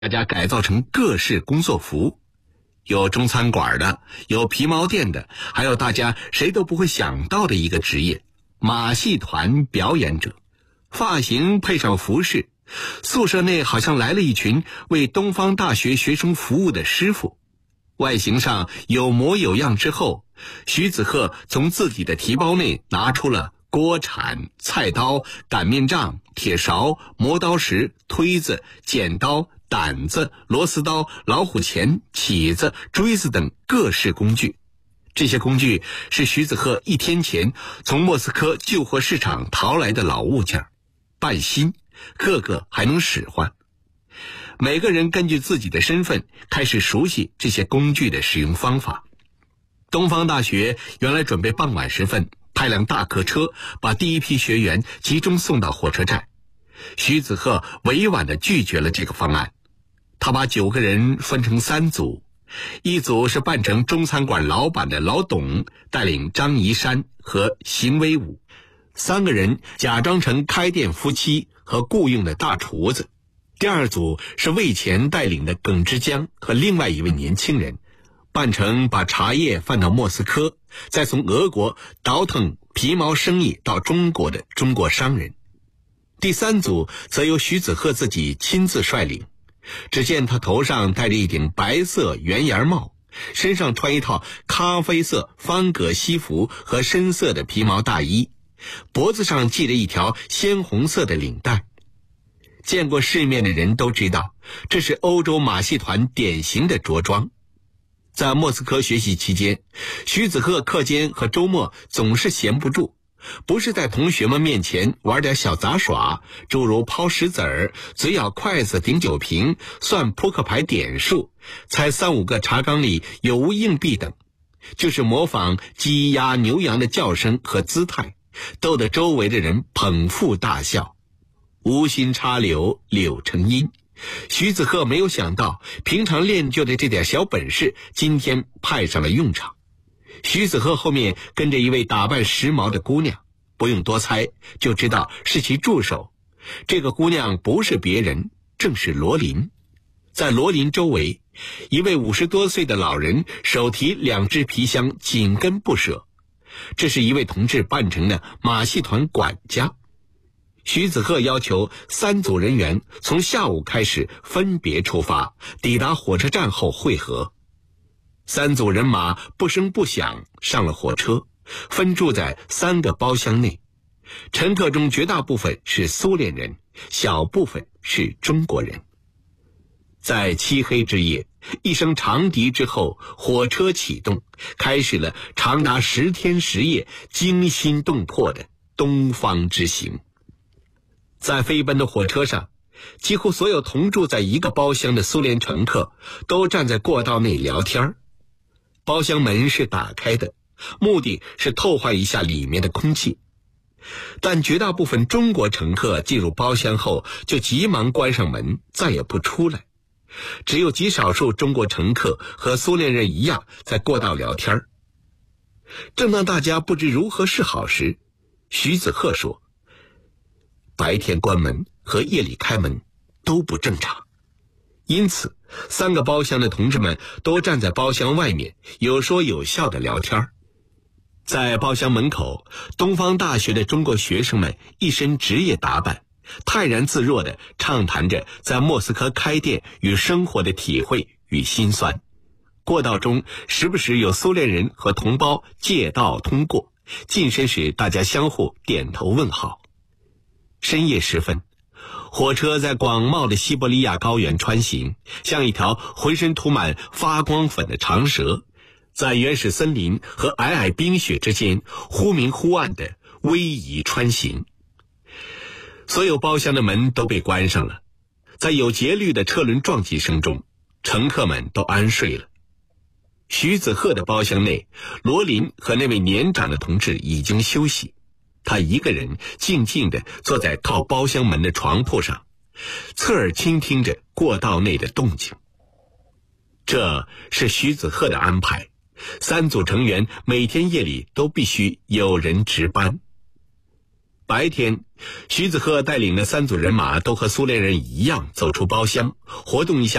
大家改造成各式工作服，有中餐馆的，有皮毛店的，还有大家谁都不会想到的一个职业——马戏团表演者。发型配上服饰，宿舍内好像来了一群为东方大学学生服务的师傅。外形上有模有样之后，徐子鹤从自己的提包内拿出了锅铲、菜刀、擀面杖、铁勺、磨刀石、推子、剪刀、掸子、螺丝刀、老虎钳、起子、锥子等各式工具。这些工具是徐子鹤1天前从莫斯科旧货市场淘来的老物件，半新，个个还能使唤。每个人根据自己的身份开始熟悉这些工具的使用方法。东方大学原来准备傍晚时分派辆大客车把第一批学员集中送到火车站，徐子鹤委婉地拒绝了这个方案。他把9个人分成3组，一组是扮成中餐馆老板的老董，带领张宜山和邢威武；3个人假装成开店夫妻和雇佣的大厨子。第2组是魏乾带领的耿之江和另外一位年轻人，扮成把茶叶贩到莫斯科，再从俄国倒腾皮毛生意到中国的中国商人。第3组则由徐子鹤自己亲自率领。只见他头上戴着一顶白色圆檐帽，身上穿一套咖啡色方格西服和深色的皮毛大衣，脖子上系着一条鲜红色的领带。见过世面的人都知道，这是欧洲马戏团典型的着装。在莫斯科学习期间，徐子鹤课间和周末总是闲不住，不是在同学们面前玩点小杂耍，诸如抛石子儿、嘴咬筷子顶酒瓶、算扑克牌点数、猜3、5个茶缸里有无硬币等，就是模仿鸡鸭牛羊的叫声和姿态，逗得周围的人捧腹大笑。无心插柳柳成荫，徐子鹤没有想到平常练就的这点小本事今天派上了用场。徐子鹤后面跟着一位打扮时髦的姑娘，不用多猜就知道是其助手。这个姑娘不是别人，正是罗琳。在罗琳周围，一位50多岁的老人手提2只皮箱紧跟不舍，这是一位同志扮成的马戏团管家。徐子鹤要求3组人员从下午开始分别出发，抵达火车站后会合。3组人马不声不响上了火车，分住在3个包厢内。乘客中绝大部分是苏联人，小部分是中国人。在漆黑之夜，一声长笛之后，火车启动，开始了长达10天10夜惊心动魄的东方之行。在飞奔的火车上，几乎所有同住在一个包厢的苏联乘客都站在过道内聊天。包厢门是打开的，目的是透换一下里面的空气。但绝大部分中国乘客进入包厢后就急忙关上门，再也不出来。只有极少数中国乘客和苏联人一样在过道聊天。正当大家不知如何是好时，徐子鹤说，白天关门和夜里开门都不正常。因此3个包厢的同志们都站在包厢外面，有说有笑的聊天。在包厢门口，东方大学的中国学生们一身职业打扮，泰然自若地畅谈着在莫斯科开店与生活的体会与辛酸。过道中时不时有苏联人和同胞借道通过，近身时大家相互点头问好。深夜时分，火车在广袤的西伯利亚高原穿行，像一条浑身涂满发光粉的长蛇，在原始森林和皑皑冰雪之间忽明忽暗的逶迤穿行。所有包厢的门都被关上了，在有节律的车轮撞击声中，乘客们都安睡了。徐子鹤的包厢内，罗琳和那位年长的同志已经休息，他一个人静静地坐在靠包厢门的床铺上，侧耳倾听着过道内的动静。这是徐子鹤的安排，3组成员每天夜里都必须有人值班。 白天，徐子鹤带领的3组人马都和苏联人一样走出包厢，活动一下